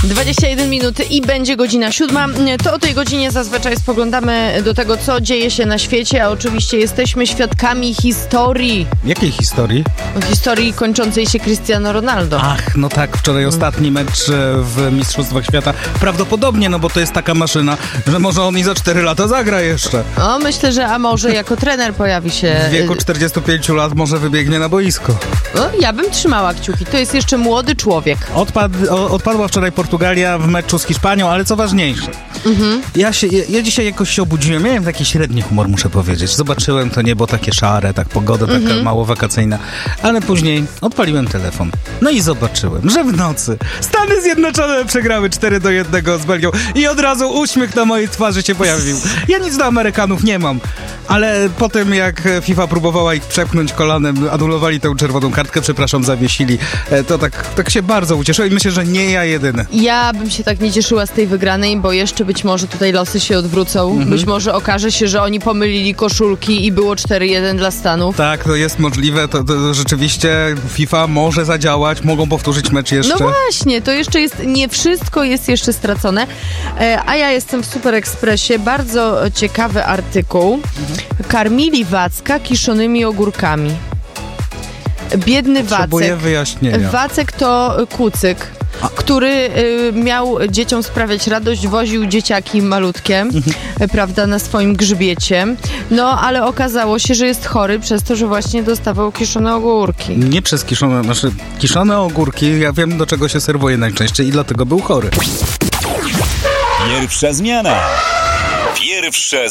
21 minut i będzie godzina 7. To o tej godzinie zazwyczaj spoglądamy do tego, co dzieje się na świecie, a oczywiście jesteśmy świadkami historii. Jakiej historii? Historii kończącej się Cristiano Ronaldo. Ach, no tak, wczoraj ostatni mecz w Mistrzostwach Świata. Prawdopodobnie, no bo to jest taka maszyna, że może on i za 4 lata zagra jeszcze. O, myślę, że a może jako trener pojawi się... W wieku 45 lat może wybiegnie na boisko. No, ja bym trzymała kciuki. To jest jeszcze młody człowiek. Odpadła wczoraj Portugalia w meczu z Hiszpanią, ale co ważniejsze. Ja dzisiaj jakoś się obudziłem. Miałem taki średni humor, muszę powiedzieć. Zobaczyłem to niebo takie szare, tak pogoda taka mało wakacyjna. Ale później odpaliłem telefon. No i zobaczyłem, że w nocy Stany Zjednoczone przegrały 4-1 z Belgią i od razu uśmiech na mojej twarzy się pojawił. Ja nic do Amerykanów nie mam, ale po tym jak FIFA próbowała ich przepchnąć kolanem, anulowali tę czerwoną kartkę, zawiesili, to tak się bardzo ucieszyłem i myślę, że nie ja jedyny. Ja bym się tak nie cieszyła z tej wygranej, bo jeszcze być może tutaj losy się odwrócą. Być może okaże się, że oni pomylili koszulki i było 4-1 dla Stanów. Tak, to jest możliwe, to rzeczywiście FIFA może zadziałać, mogą powtórzyć mecz jeszcze. No właśnie, to jeszcze jest, nie wszystko jest jeszcze stracone, a ja jestem w Super Expressie, bardzo ciekawy artykuł. Karmili Wacka kiszonymi ogórkami. Biedny Potrzebuję Wacek. wyjaśnienia. Wacek to kucyk, który miał dzieciom sprawiać radość, woził dzieciaki malutkie, prawda, na swoim grzbiecie. No, ale okazało się, że jest chory przez to, że właśnie dostawał kiszone ogórki. Nie przez kiszone ogórki, ja wiem, do czego się serwuje najczęściej i dlatego był chory. Pierwsza zmiana. Pierwsze